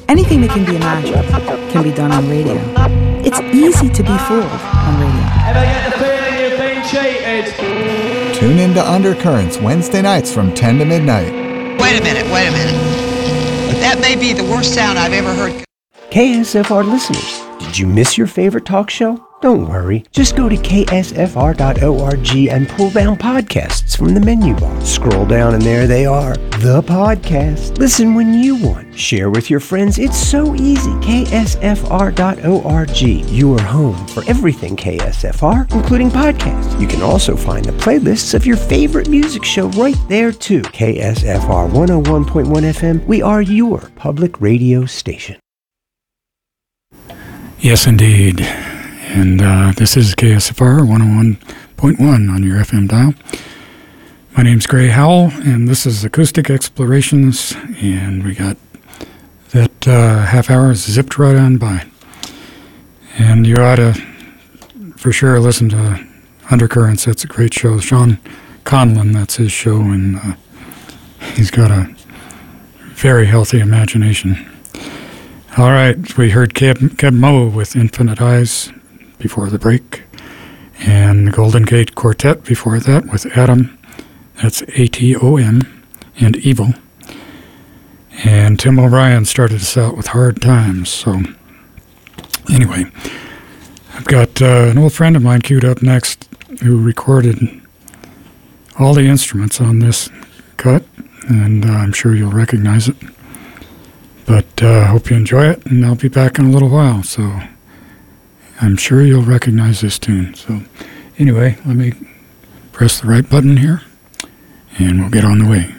Anything that can be imagined can be done on radio. It's easy to be fooled on radio. Ever get the feeling you've been cheated? Tune in to Undercurrents Wednesday nights from 10 to midnight. Wait a minute. That may be the worst sound I've ever heard. KSFR listeners, did you miss your favorite talk show? Don't worry. Just go to ksfr.org and pull down podcasts from the menu bar. Scroll down and there they are. The podcast. Listen when you want. Share with your friends. It's so easy. ksfr.org. Your home for everything KSFR, including podcasts. You can also find the playlists of your favorite music show right there too. KSFR 101.1 FM. We are your public radio station. Yes, indeed. And this is KSFR 101.1 on your FM dial. My name's Gray Howell, and this is Acoustic Explorations, and we got that half hour zipped right on by. And you ought to, for sure, listen to Undercurrents. That's a great show. Sean Conlon, that's his show, and he's got a very healthy imagination. All right, we heard Keb Mo with Infinite Eyes before the break, and the Golden Gate Quartet before that with Atom, that's ATOM, and Evil. And Tim O'Brien started us out with Hard Times. So anyway, I've got an old friend of mine queued up next who recorded all the instruments on this cut, and I'm sure you'll recognize it. But hope you enjoy it, and I'll be back in a little while, so I'm sure you'll recognize this tune. So anyway, let me press the right button here, and we'll get on the way.